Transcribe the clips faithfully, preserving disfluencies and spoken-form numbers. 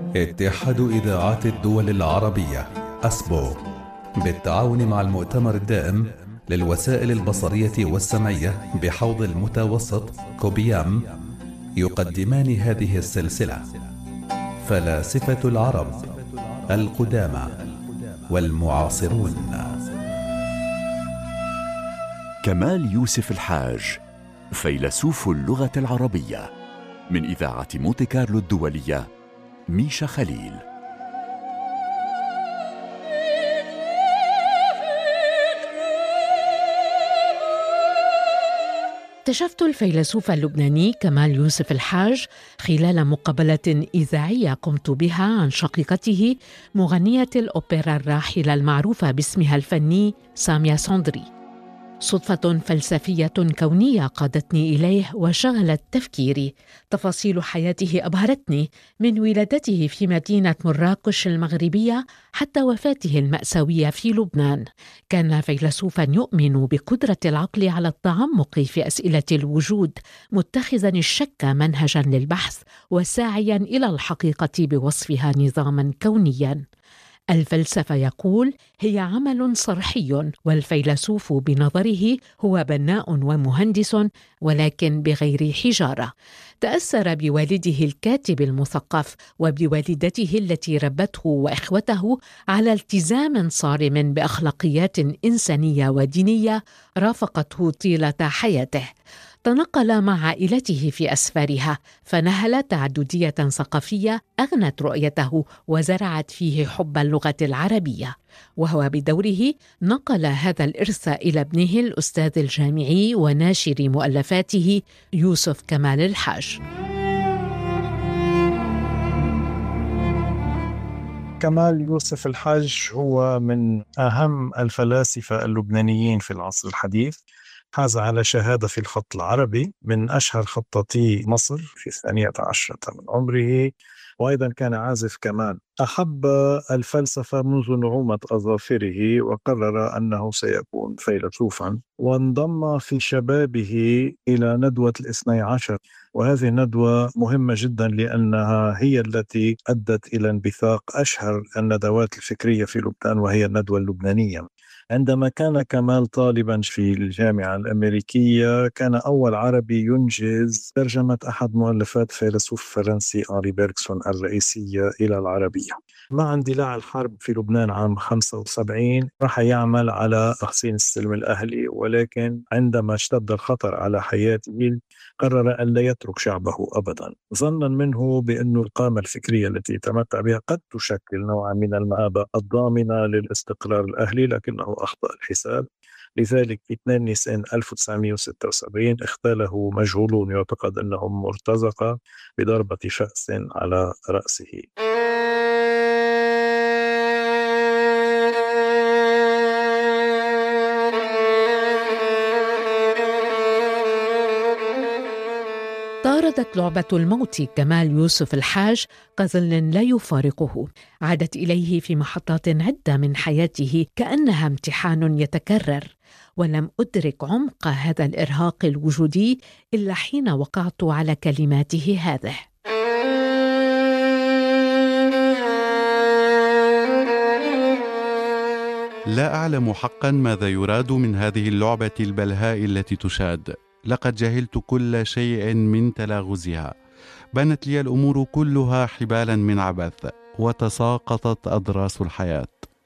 اتحاد إذاعات الدول العربية أسبو بالتعاون مع المؤتمر الدائم للوسائل البصرية والسمعية بحوض المتوسط كوبيام يقدمان هذه السلسلة: فلاسفة العرب القدامى والمعاصرون. كمال يوسف الحاج، فيلسوف اللغة العربية، من إذاعة مونتي كارلو الدولية، ميشا خليل. اكتشفت الفيلسوف اللبناني كمال يوسف الحاج خلال مقابلة إذاعية قمت بها عن شقيقته مغنية الأوبرا الراحلة المعروفة باسمها الفني سامية صندري. صدفة فلسفية كونية قادتني إليه وشغلت تفكيري. تفاصيل حياته أبهرتني، من ولادته في مدينة مراكش المغربية حتى وفاته المأساوية في لبنان. كان فيلسوفا يؤمن بقدرة العقل على التعمق في أسئلة الوجود، متخذا الشك منهجا للبحث وساعيا إلى الحقيقة بوصفها نظاما كونيا. الفلسفة، يقول، هي عمل صرحي، والفيلسوف بنظره هو بناء ومهندس ولكن بغير حجارة. تأثر بوالده الكاتب المثقف وبوالدته التي ربته وإخوته على التزام صارم بأخلاقيات إنسانية ودينية رافقته طيلة حياته. تنقل مع عائلته في أسفارها، فنهل تعددية ثقافية أغنت رؤيته وزرعت فيه حب اللغة العربية، وهو بدوره نقل هذا الإرث إلى ابنه الأستاذ الجامعي وناشر مؤلفاته يوسف كمال الحاج. كمال يوسف الحاج هو من أهم الفلاسفة اللبنانيين في العصر الحديث. حاز على شهادة في الخط العربي من أشهر خطاطي مصر في الثانية عشرة من عمره، وأيضا كان عازف كمان. أحب الفلسفة منذ نعومة أظافره وقرر أنه سيكون فيلسوفا، وانضم في شبابه إلى ندوة الاثني عشر، وهذه الندوة مهمة جدا لأنها هي التي أدت إلى انبثاق أشهر الندوات الفكرية في لبنان، وهي الندوة اللبنانية. عندما كان كمال طالبا في الجامعة الأمريكية، كان أول عربي ينجز ترجمة أحد مؤلفات فيلسوف فرنسي أنري بيرغسون الرئيسية إلى العربية. مع اندلاع الحرب في لبنان عام خمسة وسبعين راح يعمل على تحسين السلم الأهلي، ولكن عندما اشتد الخطر على حياته قرر أن لا يترك شعبه أبدا، ظنا منه بأن القامة الفكرية التي تمتع بها قد تشكل نوعا من المآبة الضامنة للاستقرار الأهلي، لكنه أخطأ الحساب. لذلك في اثنين نيسان ألف وتسعمائة وستة وسبعين اغتاله مجهولون يعتقد أنهم مرتزقة بضربة فأس على رأسه. طاردت لعبة الموت كمال يوسف الحاج كظل لا يفارقه. عادت إليه في محطات عدة من حياته كأنها امتحان يتكرر، ولم أدرك عمق هذا الإرهاق الوجودي إلا حين وقعت على كلماته هذه: لا أعلم حقا ماذا يراد من هذه اللعبة البلهاء التي تشاد. لقد جهلت كل شيء من تلاغزها. بانت لي الأمور كلها حبالا من عبث، وتساقطت أضراس الحياة.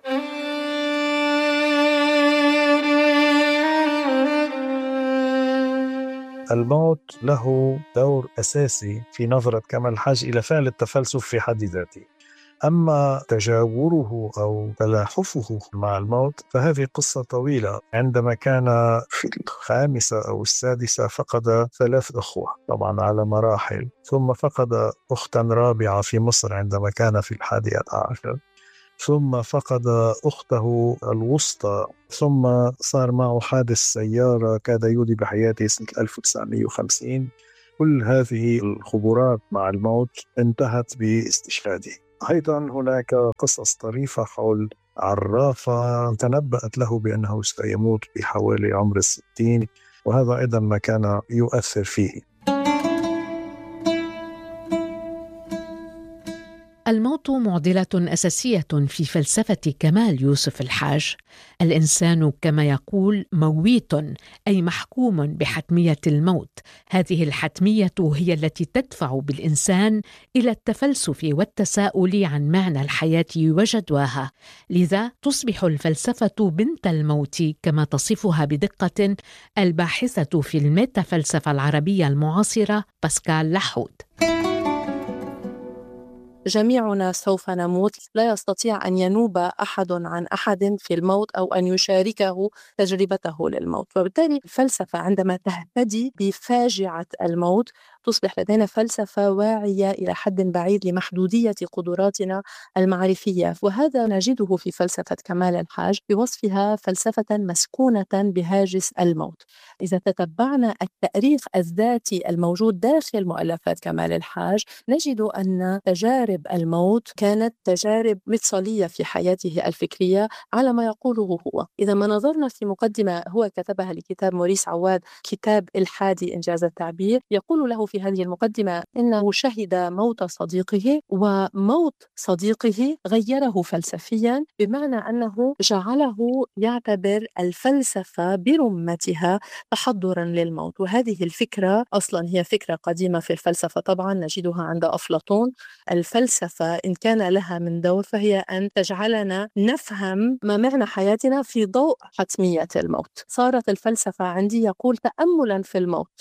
الموت له دور أساسي في نظرة كمال الحاج إلى فعل التفلسف في حد ذاته. أما تجاوره أو تلاحفه مع الموت فهذه قصة طويلة. عندما كان في الخامسة أو السادسة فقد ثلاث أخوة طبعا على مراحل، ثم فقد أختا رابعة في مصر عندما كان في الحادية عشر، ثم فقد أخته الوسطى، ثم صار معه حادث سيارة كاد يودي بحياته سنة ألف وتسعمائة وخمسين. كل هذه الخبرات مع الموت انتهت باستشهاده. أيضا هناك قصص طريفة حول عرافة تنبأت له بأنه سيموت بحوالي عمر الستين، وهذا أيضا ما كان يؤثر فيه. الموت معضلة أساسية في فلسفة كمال يوسف الحاج. الإنسان كما يقول مويت، أي محكوم بحتمية الموت. هذه الحتمية هي التي تدفع بالإنسان إلى التفلسف والتساؤل عن معنى الحياة وجدواها. لذا تصبح الفلسفة بنت الموت كما تصفها بدقة الباحثة في الميتافلسفة العربية المعاصرة باسكال لحود. جميعنا سوف نموت، لا يستطيع أن ينوب أحد عن أحد في الموت أو أن يشاركه تجربته للموت. وبالتالي الفلسفة عندما تهتدي بفاجعة الموت تصبح لدينا فلسفة واعية إلى حد بعيد لمحدودية قدراتنا المعرفية، وهذا نجده في فلسفة كمال الحاج بوصفها فلسفة مسكونة بهاجس الموت. إذا تتبعنا التاريخ الذاتي الموجود داخل مؤلفات كمال الحاج نجد أن تجارب الموت كانت تجارب مفصلية في حياته الفكرية على ما يقوله هو. إذا ما نظرنا في مقدمة هو كتبها لكتاب موريس عواد، كتاب الحادي إنجاز التعبير، يقول له في هذه المقدمة إنه شهد موت صديقه، وموت صديقه غيره فلسفيا، بمعنى أنه جعله يعتبر الفلسفة برمتها تحضرا للموت. وهذه الفكرة أصلا هي فكرة قديمة في الفلسفة، طبعا نجدها عند أفلاطون. الفلسفة إن كان لها من دور فهي أن تجعلنا نفهم ما معنى حياتنا في ضوء حتمية الموت. صارت الفلسفة عندي يقول تأملا في الموت.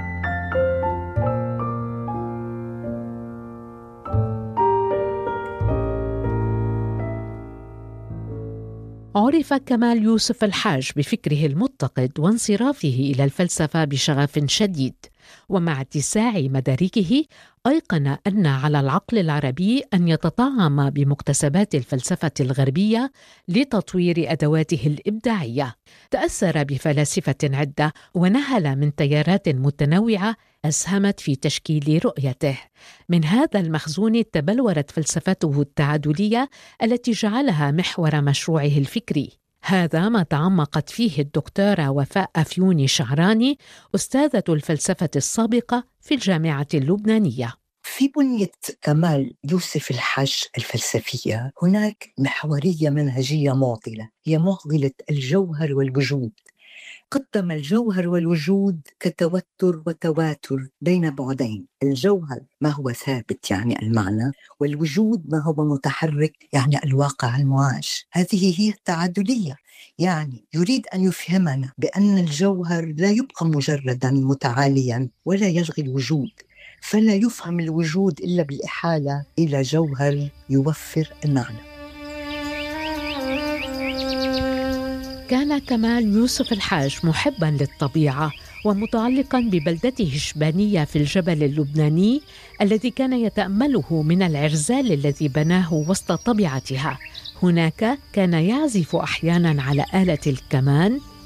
عرف كمال يوسف الحاج بفكره المتقد وانصرافه إلى الفلسفة بشغف شديد، ومع اتساع مداركه أيقن أن على العقل العربي أن يتطعم بمكتسبات الفلسفة الغربية لتطوير أدواته الإبداعية. تأثر بفلاسفة عدة ونهل من تيارات متنوعة أسهمت في تشكيل رؤيته. من هذا المخزون تبلورت فلسفته التعادلية التي جعلها محور مشروعه الفكري. هذا ما تعمقت فيه الدكتورة وفاء أفيوني شعراني، أستاذة الفلسفة السابقة في الجامعة اللبنانية. في بنية كمال يوسف الحاج الفلسفية هناك محورية منهجية معضلة، هي معضلة الجوهر والوجود. قدم الجوهر والوجود كتوتر وتواتر بين بعدين، الجوهر ما هو ثابت يعني المعنى، والوجود ما هو متحرك يعني الواقع المعاش. هذه هي التعادلية، يعني يريد أن يفهمنا بأن الجوهر لا يبقى مجردا متعاليا ولا يلغي الوجود، فلا يفهم الوجود إلا بالإحالة إلى جوهر يوفر المعنى. كان كمال يوسف الحاج محباً للطبيعة ومتعلقاً ببلدته شبانية في الجبل اللبناني الذي كان يتأمله من العرزال الذي بناه وسط طبيعتها. هناك كان يعزف أحياناً على آلة الكمان